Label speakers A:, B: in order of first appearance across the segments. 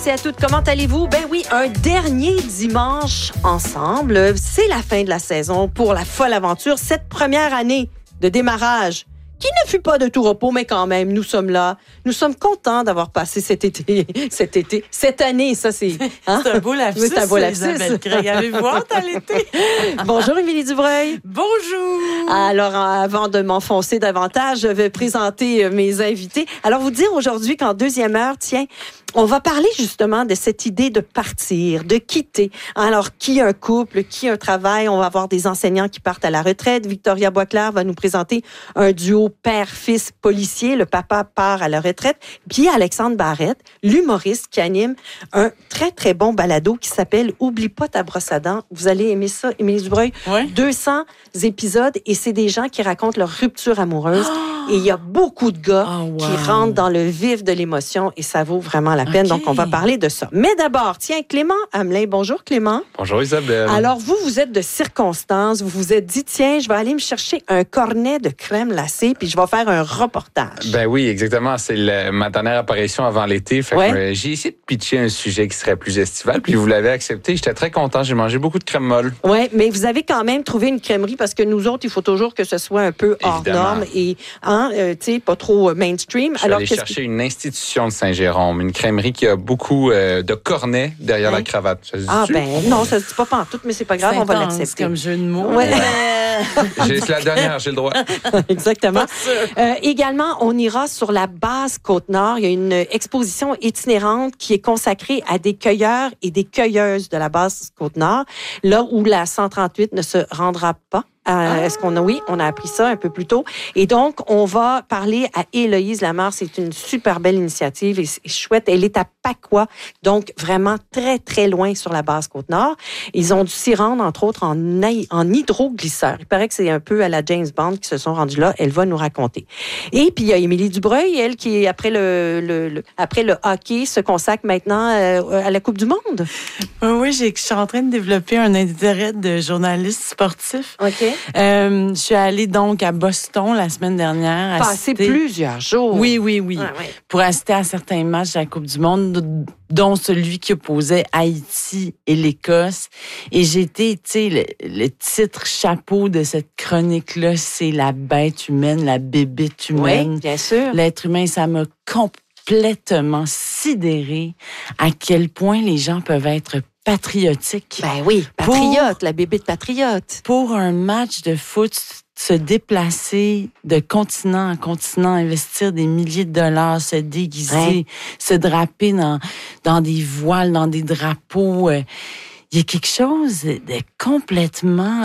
A: Merci à toutes. Comment allez-vous? Ben oui, un dernier dimanche ensemble. C'est la fin de la saison pour la folle aventure. Cette première année de démarrage qui ne fut pas de tout repos, mais quand même, nous sommes là. Nous sommes contents d'avoir passé cette année, ça c'est...
B: Hein? C'est un beau lapsus,
A: c'est un beau lapsus.
B: Isabelle Craig. Avez-vous hâte à l'été?
A: Bonjour, Émilie Dubreuil.
B: Bonjour.
A: Alors, avant de m'enfoncer davantage, je vais présenter mes invités. Alors, vous dire aujourd'hui qu'en deuxième heure, tiens, on va parler justement de cette idée de partir, de quitter. Alors, qui un couple, qui un travail? On va avoir des enseignants qui partent à la retraite. Victoria Boisclair va nous présenter un duo père-fils policier. Le papa part à la retraite. Puis Alexandre Barrette, l'humoriste qui anime un très, très bon balado qui s'appelle « Oublie pas ta brosse à dents ». Vous allez aimer ça, Émilie Dubreuil.
B: Ouais.
A: 200 épisodes et c'est des gens qui racontent leur rupture amoureuse. Et il y a beaucoup de gars qui rentrent dans le vif de l'émotion et ça vaut vraiment la peine. Donc, on va parler de ça. Mais d'abord, tiens, Clément Hamelin. Bonjour, Clément.
C: Bonjour, Isabelle.
A: Alors, vous êtes de circonstance. Vous vous êtes dit, tiens, je vais aller me chercher un cornet de crème glacée puis je vais faire un reportage.
C: Ben oui, exactement. C'est ma dernière apparition avant l'été. Fait que j'ai essayé de pitcher un sujet qui serait plus estival puis vous l'avez accepté. J'étais très content. J'ai mangé beaucoup de crème molle.
A: Oui, mais vous avez quand même trouvé une crèmerie parce que nous autres, il faut toujours que ce soit un peu hors norme et tu sais, pas trop mainstream.
C: Je suis allé chercher une institution de Saint-Jérôme, une crèmerie qui a beaucoup de cornets derrière la cravate. Ça se dit-tu?
A: Ben non, ça se dit pas pantoute, mais c'est pas grave, on va l'accepter.
B: C'est comme jeu de mots.
A: Ouais.
C: C'est la dernière, j'ai le droit.
A: Exactement. Également, on ira sur la base Côte-Nord. Il y a une exposition itinérante qui est consacrée à des cueilleurs et des cueilleuses de la base Côte-Nord, là où la 138 ne se rendra pas. Est-ce qu'on a, on a appris ça un peu plus tôt. Et donc, on va parler à Héloïse Lamarre. C'est une super belle initiative et c'est chouette. Elle est à Pacois, donc vraiment très, très loin sur la base Côte-Nord. Ils ont dû s'y rendre, entre autres, en hydroglisseur. Il paraît que c'est un peu à la James Bond qui se sont rendus là. Elle va nous raconter. Et puis, il y a Émilie Dubreuil, elle, qui, après le hockey, se consacre maintenant à la Coupe du Monde.
B: Oui, je suis en train de développer un intérêt de journaliste sportif.
A: OK.
B: Je suis allée donc à Boston la semaine dernière.
A: Passer plusieurs jours.
B: Oui. Pour assister à certains matchs de la Coupe du Monde, dont celui qui opposait Haïti et l'Écosse. Et j'ai été, tu sais, le titre chapeau de cette chronique-là, c'est la bête humaine, la bébête humaine.
A: Oui, bien sûr.
B: L'être humain, ça m'a complètement sidéré à quel point les gens peuvent être patriotique.
A: Ben oui, patriote, la bébête patriote.
B: Pour un match de foot, se déplacer de continent en continent, investir des milliers de dollars, se déguiser, se draper dans des voiles, dans des drapeaux. Il y a quelque chose de complètement...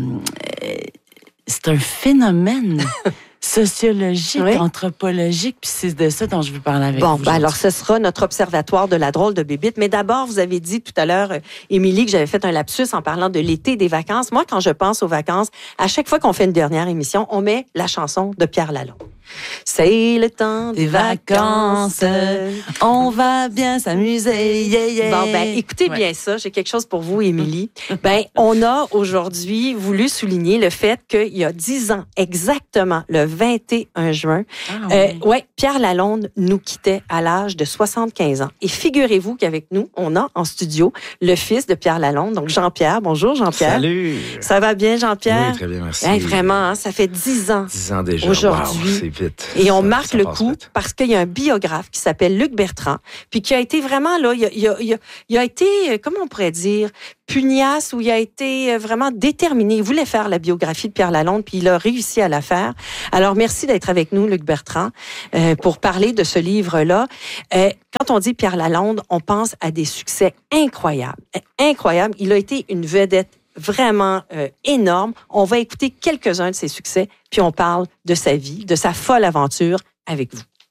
B: c'est un phénomène sociologique, anthropologique, puis c'est de ça dont je veux parler avec vous.
A: Bon, alors ce sera notre observatoire de la drôle de bébite. Mais d'abord, vous avez dit tout à l'heure, Émilie, que j'avais fait un lapsus en parlant de l'été, des vacances. Moi, quand je pense aux vacances, à chaque fois qu'on fait une dernière émission, on met la chanson de Pierre Lalonde. C'est le temps des vacances,
B: on va bien s'amuser,
A: Bon, ben, écoutez bien ça, j'ai quelque chose pour vous, Émilie. Ben, on a aujourd'hui voulu souligner le fait qu'il y a 10 ans, exactement, le 21 juin, Pierre Lalonde nous quittait à l'âge de 75 ans. Et figurez-vous qu'avec nous, on a en studio le fils de Pierre Lalonde, donc Jean-Pierre. Bonjour, Jean-Pierre.
D: Salut!
A: Ça va bien, Jean-Pierre?
D: Oui, très bien, merci.
A: Vraiment, ça fait 10 ans.
D: 10 ans déjà.
A: Aujourd'hui.
D: Wow, c'est vite.
A: Et on marque le coup parce qu'il y a un biographe qui s'appelle Luc Bertrand, puis qui a été vraiment, là, il a été, comment on pourrait dire, pugnace, où il a été vraiment déterminé. Il voulait faire la biographie de Pierre Lalonde, puis il a réussi à la faire. Alors, merci d'être avec nous, Luc Bertrand, pour parler de ce livre-là. Quand on dit Pierre Lalonde, on pense à des succès incroyables. Incroyables. Il a été une vedette vraiment énorme. On va écouter quelques-uns de ses succès, puis on parle de sa vie, de sa folle aventure avec vous.